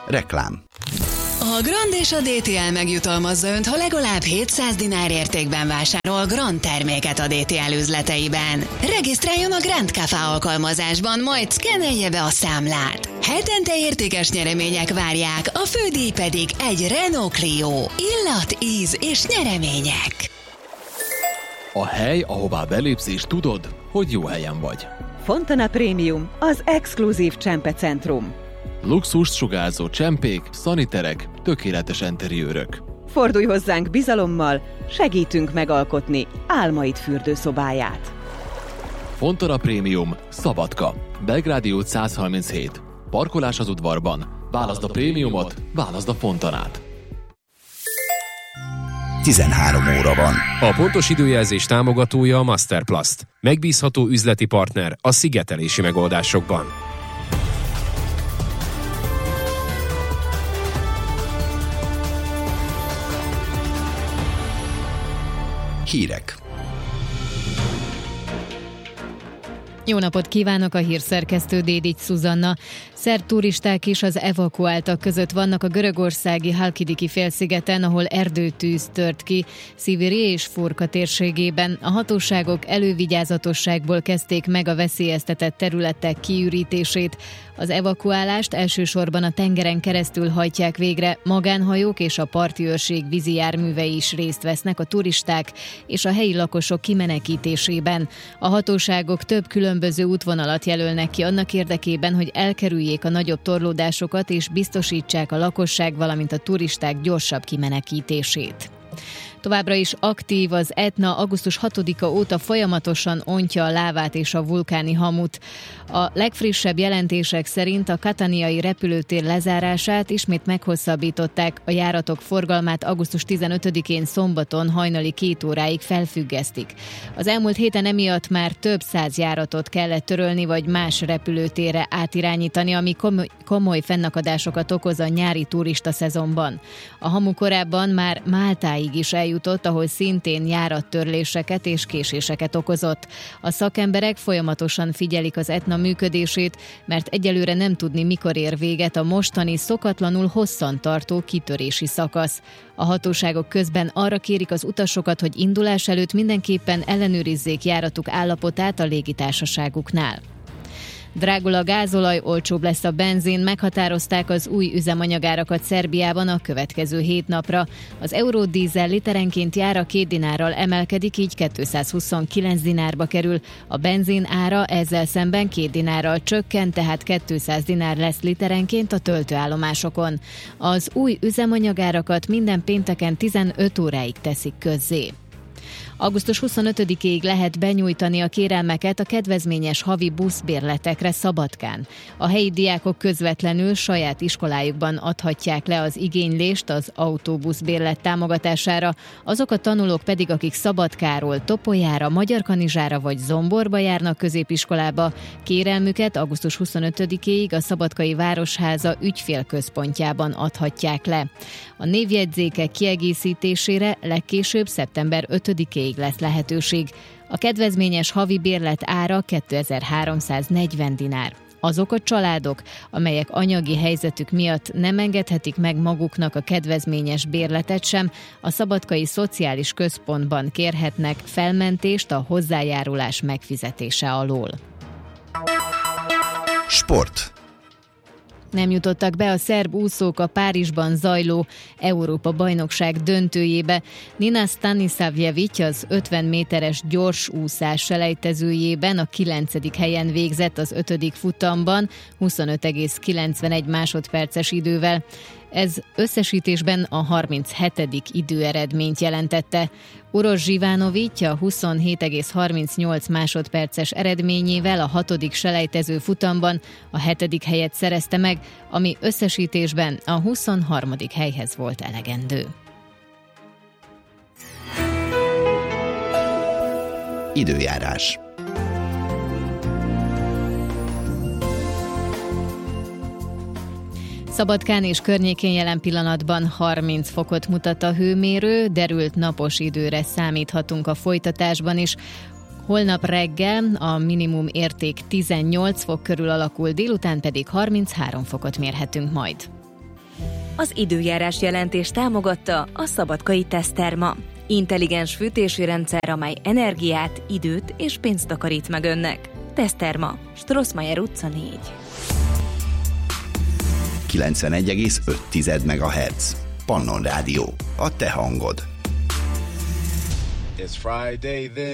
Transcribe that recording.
Reklám. A Grand és a DTL megjutalmazza Önt, ha legalább 700 dinár értékben vásárol Grand terméket a DTL üzleteiben. Regisztráljon a Grand Café alkalmazásban, majd szkennelje be a számlát. Hetente értékes nyeremények várják, a fődíj pedig egy Renault Clio. Illat, íz és nyeremények. A hely, ahová belépsz és tudod, hogy jó helyen vagy. Fontana Premium, az exkluzív csempecentrum. Luxust sugárzó csempék, szaniterek, tökéletes enteriőrök. Fordulj hozzánk bizalommal, segítünk megalkotni álmaid fürdőszobáját. Fontana Premium, Szabadka, Belgrádi út 137. Parkolás az udvarban. Válaszd a prémiumot, válaszd a Fontanát. 13 óra van. A pontos időjelzés támogatója a Masterplast. Megbízható üzleti partner a szigetelési megoldásokban. Hírek. Jó napot kívánok, a hírszerkesztő Dédics Szuzanna. Szerb turisták is az evakuáltak között vannak a görögországi Halkidiki félszigeten, ahol erdőtűz tört ki Sziviri és Furka térségében. A hatóságok elővigyázatosságból kezdték meg a veszélyeztetett területek kiürítését. Az evakuálást elsősorban a tengeren keresztül hajtják végre, magánhajók és a parti őrség vízi járművei is részt vesznek a turisták és a helyi lakosok kimenekítésében. A hatóságok több különböző útvonalat jelölnek ki annak érdekében, hogy elkerüljék a nagyobb torlódásokat és biztosítsák a lakosság, valamint a turisták gyorsabb kimenekítését. Továbbra is aktív az Etna, augusztus 6-a óta folyamatosan ontja a lávát és a vulkáni hamut. A legfrissebb jelentések szerint a kataniai repülőtér lezárását ismét meghosszabbították, a járatok forgalmát augusztus 15-én szombaton hajnali 2 óráig felfüggesztik. Az elmúlt héten emiatt már több 100 járatot kellett törölni vagy más repülőtérre átirányítani, ami komoly fennakadásokat okoz a nyári turista szezonban. A hamu korábban már Máltáig is eljutott, ahol szintén járattörléseket és késéseket okozott. A szakemberek folyamatosan figyelik az Etna működését, mert egyelőre nem tudni, mikor ér véget a mostani szokatlanul hosszan tartó kitörési szakasz. A hatóságok közben arra kérik az utasokat, hogy indulás előtt mindenképpen ellenőrizzék járatuk állapotát a légitársaságuknál. Drágul a gázolaj, olcsóbb lesz a benzin, meghatározták az új üzemanyagárakat Szerbiában a következő 7 napra. Az Eurodízel literenként jára 2 dinárral emelkedik, így 229 dinárba kerül. A benzin ára ezzel szemben 2 dinárral csökken, tehát 200 dinár lesz literenként a töltőállomásokon. Az új üzemanyagárakat minden pénteken 15 óráig teszik közzé. Augusztus 25-ig lehet benyújtani a kérelmeket a kedvezményes havi buszbérletekre Szabadkán. A helyi diákok közvetlenül saját iskolájukban adhatják le az igénylést az autóbuszbérlet támogatására, azok a tanulók pedig, akik Szabadkáról Topolyára, Magyarkanizsára vagy Zomborba járnak középiskolába, kérelmüket augusztus 25-ig a Szabadkai Városháza ügyfélközpontjában adhatják le. A névjegyzékek kiegészítésére legkésőbb szeptember 5-ig lesz lehetőség. A kedvezményes havi bérlet ára 2340 dinár. Azok a családok, amelyek anyagi helyzetük miatt nem engedhetik meg maguknak a kedvezményes bérletet sem, a Szabadkai Szociális Központban kérhetnek felmentést a hozzájárulás megfizetése alól. Sport. Nem jutottak be a szerb úszók a Párizsban zajló Európa-bajnokság döntőjébe. Nina Stanisavjevic az 50 méteres gyorsúszás selejtezőjében a 9. helyen végzett az 5. futamban 25,91 másodperces idővel. Ez összesítésben a 37. időeredményt jelentette. Uroš Zsivanović a 27,38 másodperces eredményével a 6. selejtező futamban a 7. helyet szerezte meg, ami összesítésben a 23. helyhez volt elegendő. Időjárás. Szabadkán és környékén jelen pillanatban 30 fokot mutat a hőmérő, derült napos időre számíthatunk a folytatásban is. Holnap reggel a minimum érték 18 fok körül alakul, délután pedig 33 fokot mérhetünk majd. Az időjárás jelentés támogatta a Szabadkai Teszterma. Intelligens fűtési rendszer, amely energiát, időt és pénzt takarít meg önnek. Teszterma, Strossmayer utca 4. 91,5 MHz. Pannon Rádió. A te hangod. It's Friday then.